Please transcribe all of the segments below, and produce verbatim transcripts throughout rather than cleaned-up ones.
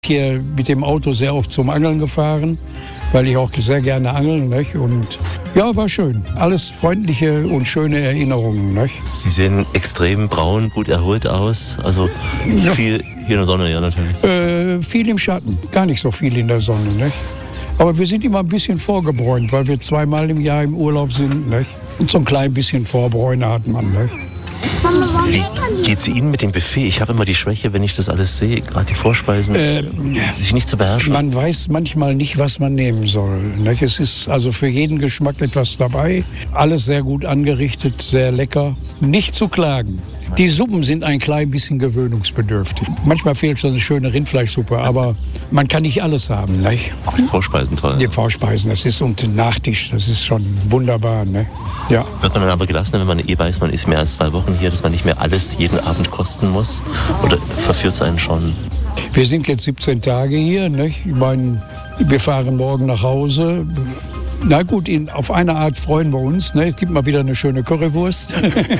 Hier mit dem Auto sehr oft zum Angeln gefahren, weil ich auch sehr gerne angeln. Nicht? Und ja, war schön. Alles freundliche und schöne Erinnerungen. Nicht? Sie sehen extrem braun, gut erholt aus. Also ja. Viel hier in der Sonne, ja natürlich. Äh, viel im Schatten, gar nicht so viel in der Sonne. Nicht? Aber wir sind immer ein bisschen vorgebräunt, weil wir zweimal im Jahr im Urlaub sind. Nicht? Und so ein klein bisschen Vorbräune hat man. Nicht? Wie geht's Ihnen mit dem Buffet? Ich habe immer die Schwäche, wenn ich das alles sehe, gerade die Vorspeisen, äh, sich nicht zu beherrschen. Man weiß manchmal nicht, was man nehmen soll. Nicht? Es ist also für jeden Geschmack etwas dabei. Alles sehr gut angerichtet, sehr lecker. Nicht zu klagen. Die Suppen sind ein klein bisschen gewöhnungsbedürftig. Manchmal fehlt schon eine schöne Rindfleischsuppe, aber man kann nicht alles haben. Nicht? Auch die Vorspeisen toll. Die Vorspeisen, das ist und den Nachtisch, das ist schon wunderbar. Ne? Ja. Wird man dann aber gelassen, wenn man eh weiß, man ist mehr als zwei Wochen hier, dass man nicht mehr alles jeden Abend kosten muss? Oder verführt es einen schon? Wir sind jetzt siebzehn Tage hier. Nicht? Ich meine, wir fahren morgen nach Hause. Na gut, in, auf eine Art freuen wir uns. Ne? Es gibt mal wieder eine schöne Currywurst.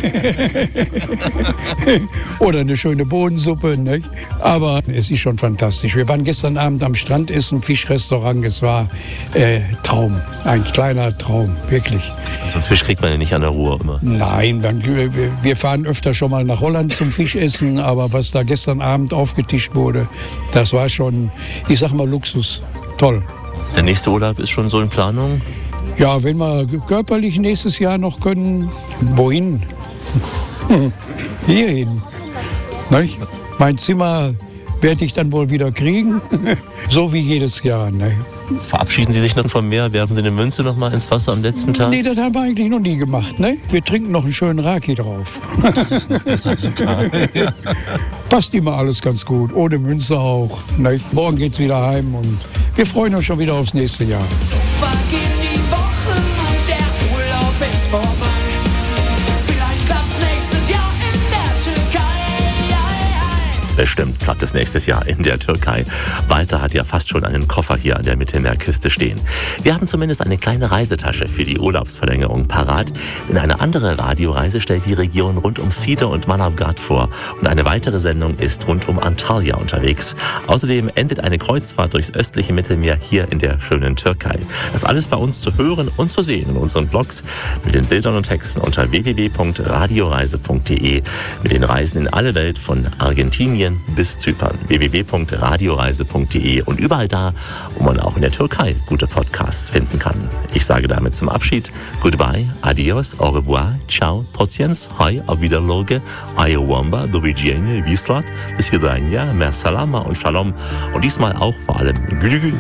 Oder eine schöne Bohnensuppe. Nicht? Aber es ist schon fantastisch. Wir waren gestern Abend am Strand essen, Fischrestaurant. Es war äh, Traum, ein kleiner Traum, wirklich. So einen Fisch kriegt man ja nicht an der Ruhr immer. Nein, dann, wir fahren öfter schon mal nach Holland zum Fischessen. Aber was da gestern Abend aufgetischt wurde, das war schon, ich sag mal, Luxus. Toll. Der nächste Urlaub ist schon so in Planung? Ja, wenn wir körperlich nächstes Jahr noch können. Wohin? Hierhin. Nicht? Mein Zimmer werde ich dann wohl wieder kriegen. So wie jedes Jahr. Ne? Verabschieden Sie sich dann vom Meer? Werfen Sie eine Münze noch mal ins Wasser am letzten Tag? Nee, das haben wir eigentlich noch nie gemacht. Ne? Wir trinken noch einen schönen Raki drauf. Das ist noch besser sogar. Ja. Passt immer alles ganz gut. Ohne Münze auch. Ne? Morgen geht's wieder heim und wir freuen uns schon wieder aufs nächste Jahr. So vergehen die Wochen und der Urlaub ist vorbei. Vielleicht klappt's nächstes Jahr in der Türkei. Bestimmt klappt es nächstes Jahr in der Türkei. Walter hat ja fast schon einen Koffer hier an der Mittelmeerküste stehen. Wir haben zumindest eine kleine Reisetasche für die Urlaubsverlängerung parat. Denn eine andere Radioreise stellt die Region rund um Side und Manavgat vor. Und eine weitere Sendung ist rund um Antalya unterwegs. Außerdem endet eine Kreuzfahrt durchs östliche Mittelmeer hier in der schönen Türkei. Das alles bei uns zu hören und zu sehen in unseren Blogs mit den Bildern und Texten unter w w w punkt radioreise punkt d e, mit den Reisen in alle Welt von Argentinien bis Zypern. w w w punkt radioreise punkt d e und überall da, wo man auch in der Türkei gute Podcasts finden kann. Ich sage damit zum Abschied Goodbye, Adios, Au revoir, Ciao, Tociens, Hi, Auf Wiederloge, Ayowamba, Do widzenia, Wislat, Bis Vidania, Mer Salama und Shalom und diesmal auch vor allem Gülü.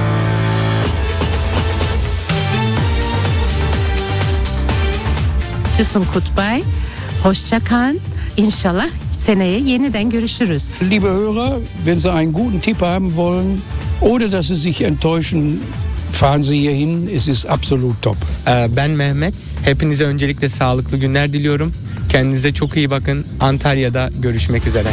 Tüsün Kutbay, hoşça kalın. İnşallah seneye yeniden görüşürüz. Liebe Hörer, wenn Sie einen guten Tipp haben wollen, ohne dass Sie sich enttäuschen, fahren Sie hier hin. Es ist absolut top. Ben Mehmet. Hepinize öncelikle sağlıklı günler diliyorum. Kendinize çok iyi bakın. Antalya'da görüşmek üzere.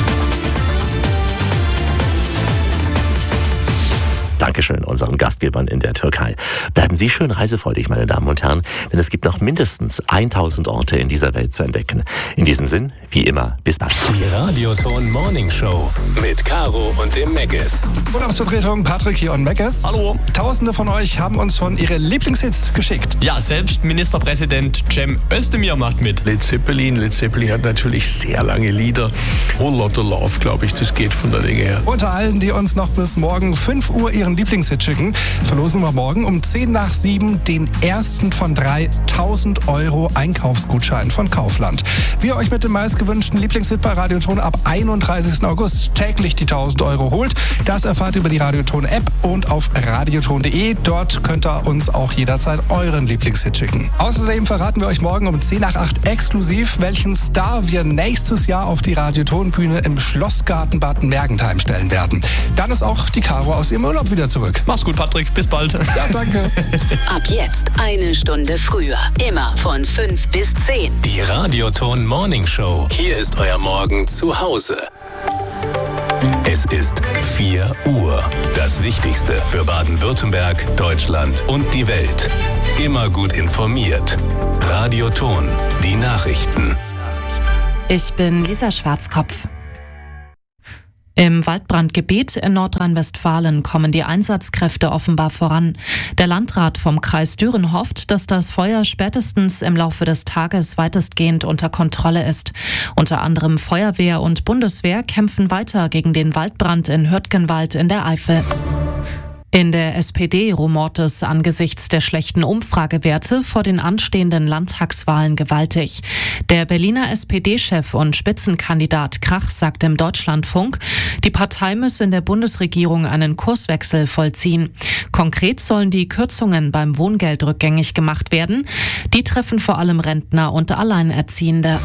Dankeschön unseren Gastgebern in der Türkei. Bleiben Sie schön reisefreudig, meine Damen und Herren, denn es gibt noch mindestens tausend Orte in dieser Welt zu entdecken. In diesem Sinn, wie immer, bis bald. Die Radioton Morning Show mit Caro und dem Meggis. Urlaubsvertretung Patrick hier und Meggis. Hallo. Tausende von euch haben uns schon ihre Lieblingshits geschickt. Ja, selbst Ministerpräsident Cem Özdemir macht mit. Led Zeppelin. Led Zeppelin hat natürlich sehr lange Lieder. Whole Lotta Love, glaube ich, das geht von der Länge her. Unter allen, die uns noch bis morgen fünf Uhr ihren Lieblingshit schicken, verlosen wir morgen um zehn nach sieben den ersten von drei tausend Euro Einkaufsgutschein von Kaufland. Wie ihr euch mit dem meistgewünschten Lieblingshit bei Radioton ab einunddreißigsten August täglich die tausend Euro holt, das erfahrt ihr über die Radioton-App und auf radioton punkt d e. Dort könnt ihr uns auch jederzeit euren Lieblingshit schicken. Außerdem verraten wir euch morgen um zehn nach acht exklusiv, welchen Star wir nächstes Jahr auf die Radioton-Bühne im Schlossgarten Bad Mergentheim stellen werden. Dann ist auch die Caro aus ihrem Urlaub wieder zurück. Mach's gut, Patrick. Bis bald. Ja, danke. Ab jetzt eine Stunde früher. Immer von fünf bis zehn. Die Radioton Morning Show. Hier ist euer Morgen zu Hause. Es ist vier Uhr. Das Wichtigste für Baden-Württemberg, Deutschland und die Welt. Immer gut informiert. Radioton. Die Nachrichten. Ich bin Lisa Schwarzkopf. Im Waldbrandgebiet in Nordrhein-Westfalen kommen die Einsatzkräfte offenbar voran. Der Landrat vom Kreis Düren hofft, dass das Feuer spätestens im Laufe des Tages weitestgehend unter Kontrolle ist. Unter anderem Feuerwehr und Bundeswehr kämpfen weiter gegen den Waldbrand in Hürtgenwald in der Eifel. In der S P D rumort es angesichts der schlechten Umfragewerte vor den anstehenden Landtagswahlen gewaltig. Der Berliner S P D-Chef und Spitzenkandidat Krach sagt im Deutschlandfunk, die Partei müsse in der Bundesregierung einen Kurswechsel vollziehen. Konkret sollen die Kürzungen beim Wohngeld rückgängig gemacht werden. Die treffen vor allem Rentner und Alleinerziehende.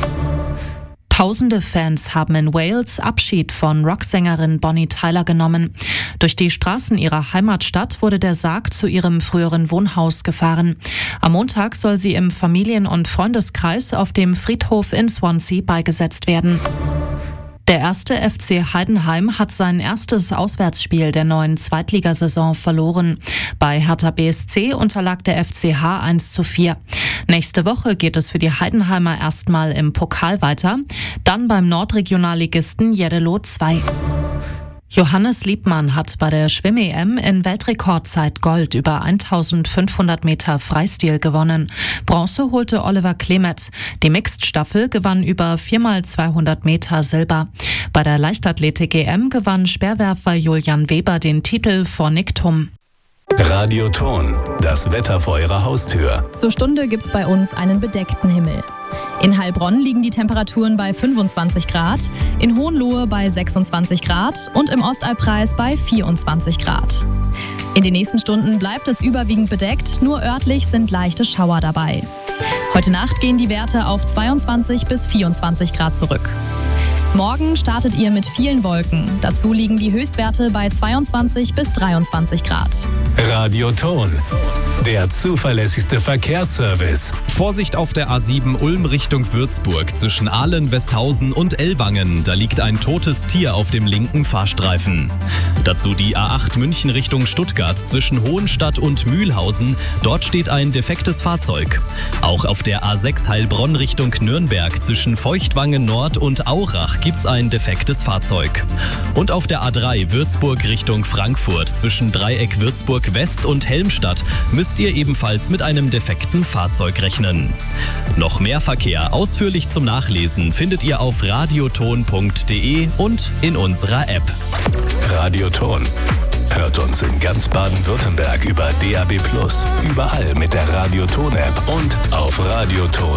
Tausende Fans haben in Wales Abschied von Rocksängerin Bonnie Tyler genommen. Durch die Straßen ihrer Heimatstadt wurde der Sarg zu ihrem früheren Wohnhaus gefahren. Am Montag soll sie im Familien- und Freundeskreis auf dem Friedhof in Swansea beigesetzt werden. Der erste F C Heidenheim hat sein erstes Auswärtsspiel der neuen Zweitligasaison verloren. Bei Hertha B S C unterlag der F C H eins zu vier. Nächste Woche geht es für die Heidenheimer erstmal im Pokal weiter, dann beim Nordregionalligisten Jeddelo zwei. Johannes Liebmann hat bei der Schwimm-E M in Weltrekordzeit Gold über eintausendfünfhundert Meter Freistil gewonnen. Bronze holte Oliver Klemetz. Die Mixed-Staffel gewann über vier mal zweihundert Meter Silber. Bei der Leichtathletik-E M gewann Speerwerfer Julian Weber den Titel vor Nick Thum. Radio Ton, das Wetter vor Ihrer Haustür. Zur Stunde gibt's bei uns einen bedeckten Himmel. In Heilbronn liegen die Temperaturen bei fünfundzwanzig Grad, in Hohenlohe bei sechsundzwanzig Grad und im Ostalbkreis bei vierundzwanzig Grad. In den nächsten Stunden bleibt es überwiegend bedeckt, nur örtlich sind leichte Schauer dabei. Heute Nacht gehen die Werte auf zweiundzwanzig bis vierundzwanzig Grad zurück. Morgen startet ihr mit vielen Wolken. Dazu liegen die Höchstwerte bei zweiundzwanzig bis dreiundzwanzig Grad. Radio Ton, der zuverlässigste Verkehrsservice. Vorsicht auf der A sieben Ulm Richtung Würzburg zwischen Ahlen, Westhausen und Ellwangen. Da liegt ein totes Tier auf dem linken Fahrstreifen. Dazu die A acht München Richtung Stuttgart zwischen Hohenstadt und Mühlhausen. Dort steht ein defektes Fahrzeug. Auch auf der A sechs Heilbronn Richtung Nürnberg zwischen Feuchtwangen Nord und Aurach gibt's ein defektes Fahrzeug. Und auf der A drei Würzburg Richtung Frankfurt zwischen Dreieck Würzburg West und Helmstadt müsst ihr ebenfalls mit einem defekten Fahrzeug rechnen. Noch mehr Verkehr ausführlich zum Nachlesen findet ihr auf radioton punkt de und in unserer App. Radio Ton. Hört uns in ganz Baden-Württemberg über D A B plus, überall mit der Radio Ton App und auf radioton.